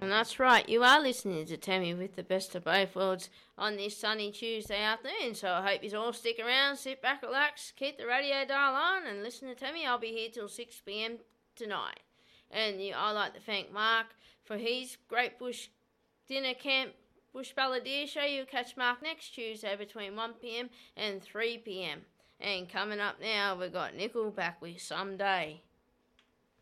And that's right, you are listening to Tammy with the best of both worlds on this sunny Tuesday afternoon. So I hope you all stick around, sit back, relax, keep the radio dial on and listen to Tammy. I'll be here till 6 p.m. tonight. And I'd like to thank Mark for his Great Bush Dinner Camp Bush Balladeer show. You'll catch Mark next Tuesday between 1 p.m. and 3 p.m. And coming up now, we've got Nickelback with Someday.